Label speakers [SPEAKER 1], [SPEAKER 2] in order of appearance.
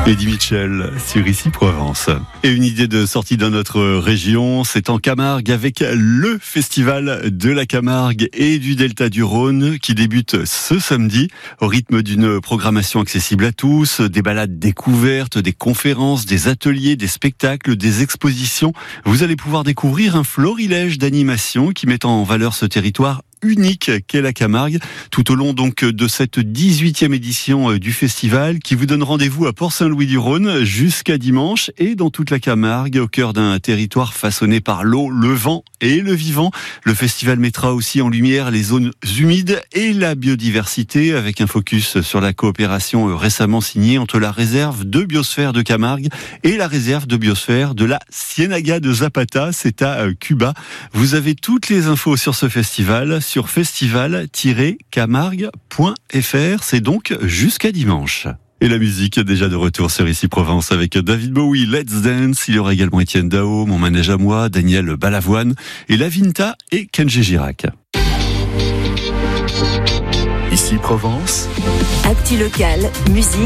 [SPEAKER 1] Eddie Mitchell sur Ici Provence. Et une idée de sortie dans notre région, c'est en Camargue avec le festival de la Camargue et du Delta du Rhône qui débute ce samedi au rythme d'une programmation accessible à tous, des balades découvertes, des conférences, des ateliers, des spectacles, des expositions. Vous allez pouvoir découvrir un florilège d'animations qui mettent en valeur ce territoire unique qu'est la Camargue, tout au long donc de cette 18e édition du festival qui vous donne rendez-vous à Port-Saint-Louis-du-Rhône jusqu'à dimanche et dans toute la Camargue, au cœur d'un territoire façonné par l'eau, le vent et le vivant. Le festival mettra aussi en lumière les zones humides et la biodiversité avec un focus sur la coopération récemment signée entre la réserve de biosphère de Camargue et la réserve de biosphère de la Ciénaga de Zapata, c'est à Cuba. Vous avez toutes les infos sur ce festival sur festival-camargue.fr. C'est donc jusqu'à dimanche. Et la musique est déjà de retour sur Ici Provence avec David Bowie, Let's Dance. Il y aura également Étienne Dao, Mon manège à moi, Daniel Balavoine et Lavinta et Kenji Girac. Ici Provence.
[SPEAKER 2] Actu local, musique.